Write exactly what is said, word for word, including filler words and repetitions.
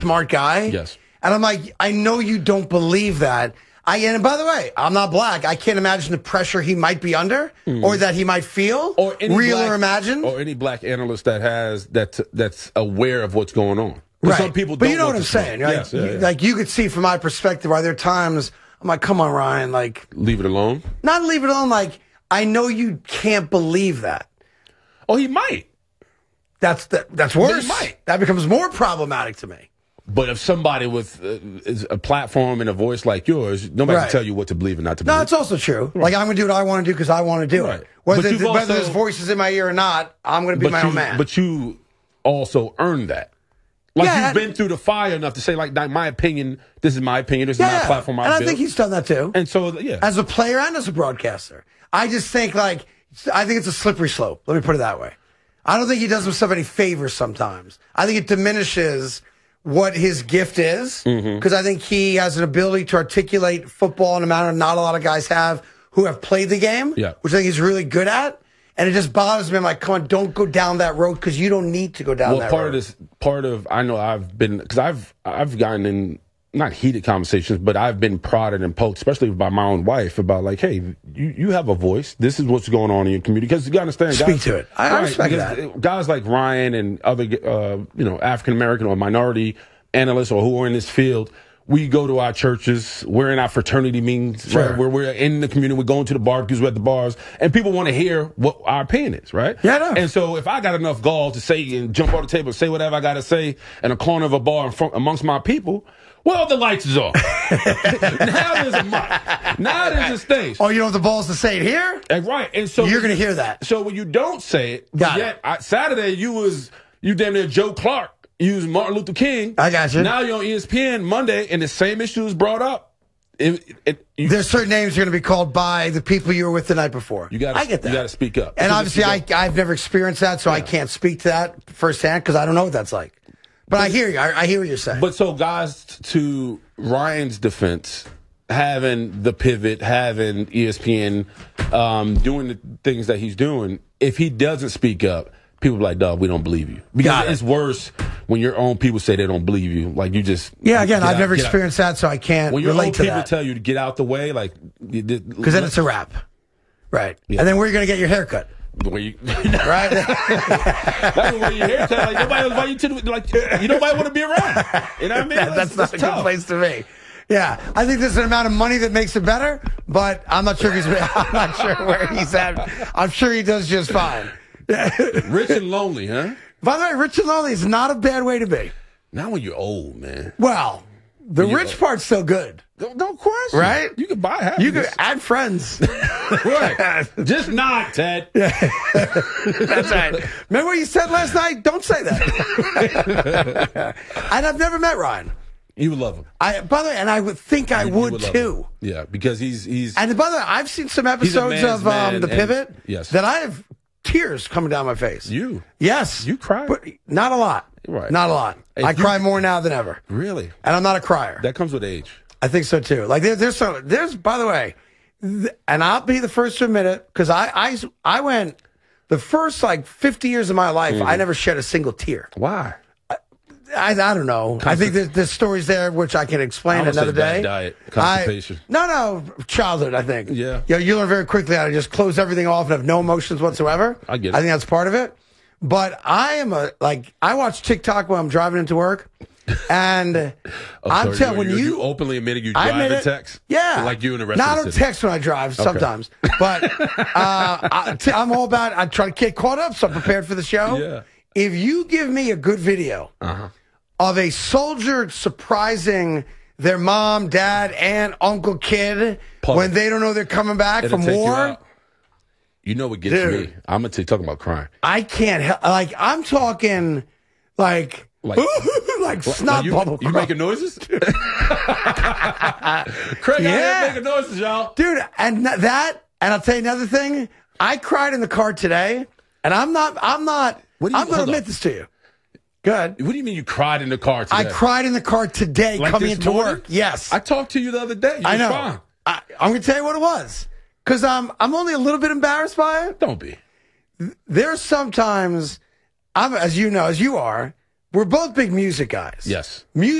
smart guy. Yes. And I'm like, I know you don't believe that. I and by the way, I'm not black. I can't imagine the pressure he might be under, mm. or that he might feel, or any real black, or imagined, or any black analyst that has that that's aware of what's going on. Right. Some people, but don't you know know what I'm saying. Like, yes, yeah, you, yeah. like you could see from my perspective, are there times I'm like, come on, Ryan, like leave it alone. Not leave it alone. Like I know you can't believe that. Oh, he might. That's that. That's worse. He might. That becomes more problematic to me. But if somebody with uh, a platform and a voice like yours, nobody right. can tell you what to believe and not to believe. No, it's also true. Like, I'm going to do what I want to do because I want to do right. it. Whether, the, whether also, this voice is in my ear or not, I'm going to be my you, own man. But you also earned that. Like, yeah, you've been through the fire enough to say, like, my opinion, this is my opinion, this yeah, is my platform I and built. I think he's done that, too. And so, yeah. As a player and as a broadcaster. I just think, like, I think it's a slippery slope. Let me put it that way. I don't think he does himself any favors sometimes. I think it diminishes what his gift is, because mm-hmm. I think he has an ability to articulate football in a manner not a lot of guys have who have played the game, yeah. which I think he's really good at. And it just bothers me. I'm like, come on, don't go down that road because you don't need to go down well, that part road. Well, part of this, part of, I know I've been, because I've, I've gotten in, not heated conversations, but I've been prodded and poked, especially by my own wife, about like, hey, you, you have a voice. This is what's going on in your community. Because you got to understand. Speak guys, to it. I, right, I respect that. Guys like Ryan and other, uh, you know, African-American or minority analysts or who are in this field, we go to our churches, we're in our fraternity meetings, sure. right? Where we're in the community, we're going to the barbecues, we're at the bars, and people want to hear what our opinion is, right? Yeah, I know. And so if I got enough gall to say and jump on the table and say whatever I got to say in a corner of a bar in front, amongst my people, well, the lights is off. Now there's a mic. Now there's a stage. Oh, you don't have the balls to say it here? And right. And so you're going to hear that. So when you don't say it, got yet it. I, Saturday you was you damn near Joe Clark. You was Martin Luther King. I got you. Now you're on E S P N Monday, and the same issue is brought up. It, it, you, There's certain names you're going to be called by the people you were with the night before. You got. I get that. You got to speak up. And obviously, I I've never experienced that, so yeah. I can't speak to that firsthand because I don't know what that's like. But, but I hear you. I, I hear what you're saying. But so, guys, to Ryan's defense, having the pivot, having E S P N, um, doing the things that he's doing, if he doesn't speak up, people are like, dog, we don't believe you. Because it. it's worse when your own people say they don't believe you. Like, you just... Yeah, again, I've out, never experienced out. that, so I can't when your relate own to people that. tell you to get out the way, like... Because then it's a wrap. Right. Yeah. And then where are you going to get your hair cut? Where you, right? That's where your hair cut. Like, nobody invite you to the, like, you nobody want to be around. You know what I mean? That, that's, that's not a tough. good place to be. Yeah, I think there's an amount of money that makes it better, but I'm not sure if he's. I'm not sure where he's at. I'm sure he does just fine. Rich and lonely, huh? By the way, rich and lonely is not a bad way to be. Not when you're old, man. Well, the when rich part's still good. No, no question. Right? You can buy happiness. You can add friends. Right. Just not, Ted. Yeah. That's right. Remember what you said last night? Don't say that. And I've never met Ryan. You would love him. I, by the way, and I would think I you, would, you would too. Him. Yeah, because he's he's. And by the way, I've seen some episodes of um, The Pivot. Yes. That I have tears coming down my face. You? Yes. You cry? But not a lot. Right. Not a lot. If I you, cry more now than ever. Really? And I'm not a crier. That comes with age. I think so too. Like there, there's so there's by the way, th- and I'll be the first to admit it because I, I I went the first like fifty years of my life. Mm. I never shed a single tear. Why? I, I don't know. I think there's, there's stories there which I can explain I another day. Bad diet, constipation. I, no, no, childhood. I think. Yeah. You know, you learn very quickly how to just close everything off and have no emotions whatsoever. I get it. I think that's part of it. But I am a like I watch TikTok when I'm driving into work, and oh, I'm telling when you, you openly admitting you drive and text. Yeah, like you in the rest not of the on city. text when I drive sometimes, okay. But uh, I, t- I'm all about. I try to get caught up, so I'm prepared for the show. Yeah. If you give me a good video. Uh-huh. Of a soldier surprising their mom, dad, aunt, uncle, kid Pause. When they don't know they're coming back It'll from take war. You, you know what gets Dude, me? I'm gonna talking about crying. I can't help. Like I'm talking, like like, like snot you, bubble. You making noises? Craig yeah. out here making noises, y'all. Dude, and that, and I'll tell you another thing. I cried in the car today, and I'm not. I'm not. What do you, I'm going to admit on. this to you. Good. What do you mean you cried in the car today? I cried in the car today like coming into morning? work. Yes. I talked to you the other day. You I know. Fine. I, I'm going to tell you what it was. Because I'm, I'm only a little bit embarrassed by it. Don't be. There's sometimes, I'm, as you know, as you are, we're both big music guys. Yes. Music